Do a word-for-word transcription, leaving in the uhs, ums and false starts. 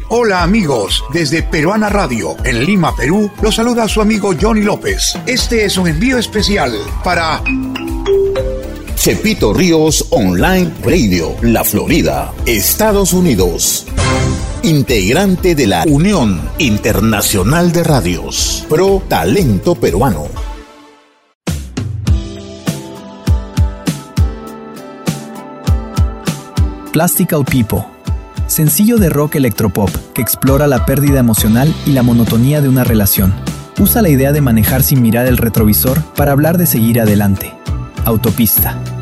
Hola amigos, desde Peruana Radio, en Lima, Perú, los saluda su amigo Johnny López. Este es un envío especial para Chepito Ríos Online Radio, La Florida, Estados Unidos. Integrante de la Unión Internacional de Radios, Pro Talento Peruano. Plastic Out People, sencillo de rock electropop que explora la pérdida emocional y la monotonía de una relación. Usa la idea de manejar sin mirar el retrovisor para hablar de seguir adelante. Autopista.